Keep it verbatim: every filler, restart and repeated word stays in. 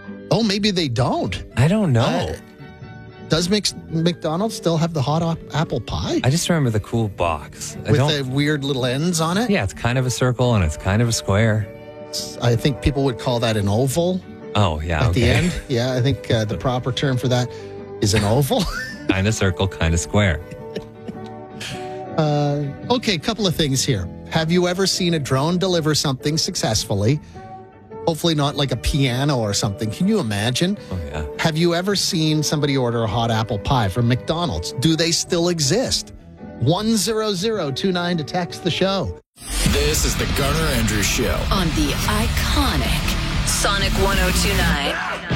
Oh, maybe they don't. I don't know. Uh, does Mc, McDonald's still have the hot op- apple pie? I just remember the cool box. I With don't, the weird little ends on it? yeah, it's kind of a circle and it's kind of a square. I think people would call that an oval Oh, yeah. at okay. the end. Yeah, I think uh, the proper term for that is an oval. Kind of circle, kind of square. Uh, okay, a couple of things here. Have you ever seen a drone deliver something successfully? Hopefully not like a piano or something. Can you imagine? Oh, yeah. Have you ever seen somebody order a hot apple pie from McDonald's? Do they still exist? one zero zero two nine to text the show. This is the Garner Andrews Show on the iconic Sonic one oh two nine.